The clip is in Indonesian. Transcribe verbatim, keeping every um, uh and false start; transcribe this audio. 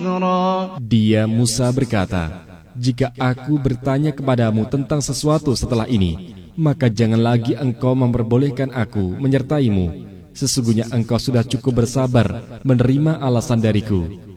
Dia Musa berkata, jika aku bertanya kepadamu tentang sesuatu setelah ini, maka jangan lagi engkau memperbolehkan aku menyertaimu. Sesungguhnya engkau sudah cukup bersabar menerima alasan dariku.